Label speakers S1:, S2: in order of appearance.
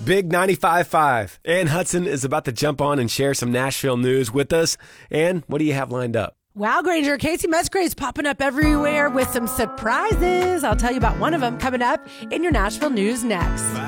S1: Big 95.5. Ann Hudson is about to jump on and share some Nashville news with us. Ann, what do you have lined up?
S2: Wow, Granger, Casey Musgrave's popping up everywhere with some surprises. I'll tell you about one of them coming up in your Nashville news next.